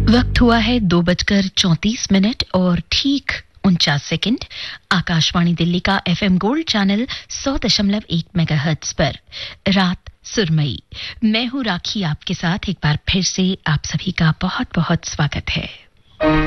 वक्त हुआ है 2:34 और ठीक 49 सेकंड। आकाशवाणी दिल्ली का एफएम गोल्ड चैनल 100.1 मेगाहर्ट्ज पर रात सुरमई। मैं हूं राखी, आपके साथ एक बार फिर से आप सभी का बहुत बहुत स्वागत है।